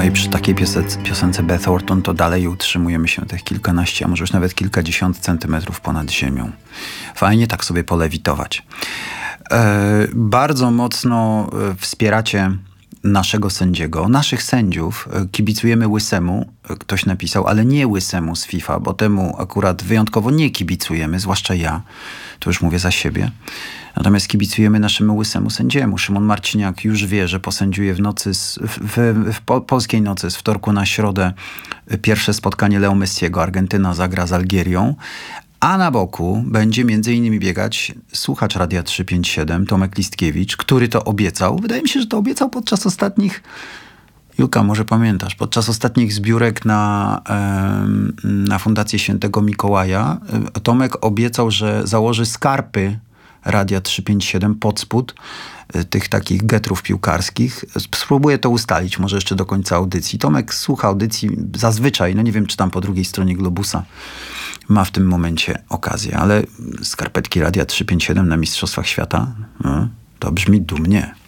i przy takiej piosence Beth Orton to dalej utrzymujemy się tych kilkanaście, a może już nawet kilkadziesiąt centymetrów ponad ziemią. Fajnie tak sobie polewitować. Bardzo mocno wspieracie naszego sędziego, naszych sędziów. Kibicujemy Łysemu, ktoś napisał, ale nie Łysemu z FIFA, bo temu akurat wyjątkowo nie kibicujemy, zwłaszcza ja. To już mówię za siebie. Natomiast kibicujemy naszemu Łysemu sędziemu. Szymon Marciniak już wie, że posędziuje w nocy, polskiej nocy z wtorku na środę pierwsze spotkanie Leo Messiego. Argentyna zagra z Algierią. A na boku będzie między innymi biegać słuchacz Radia 357, Tomek Listkiewicz, który to obiecał. Wydaje mi się, że to obiecał podczas ostatnich, Julka, może pamiętasz, podczas ostatnich zbiórek na Fundację Świętego Mikołaja. Tomek obiecał, że założy skarpy Radia 357 pod spód tych takich getrów piłkarskich. Spróbuję to ustalić, może jeszcze do końca audycji. Tomek słucha audycji zazwyczaj, no nie wiem, czy tam po drugiej stronie globusa ma w tym momencie okazję, ale skarpetki Radia 357 na Mistrzostwach Świata, no, to brzmi dumnie.